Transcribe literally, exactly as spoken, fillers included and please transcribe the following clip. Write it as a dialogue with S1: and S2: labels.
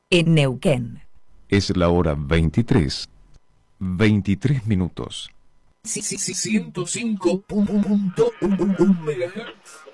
S1: en Neuquén.
S2: Es la hora veintitrés, veintitrés minutos.
S3: Sí, sí, sí, ciento cinco punto uno megahertz.